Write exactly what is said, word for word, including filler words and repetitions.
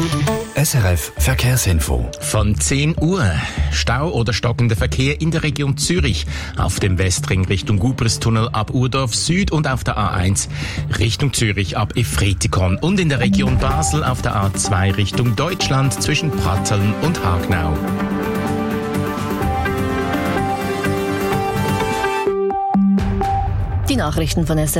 S R F Verkehrsinfo. Von zehn Uhr. Stau oder stockender Verkehr in der Region Zürich. Auf dem Westring Richtung Gubristunnel ab Urdorf Süd und auf der A eins Richtung Zürich ab Efretikon. Und in der Region Basel auf der A zwei Richtung Deutschland zwischen Pratteln und Hagnau. Die Nachrichten von S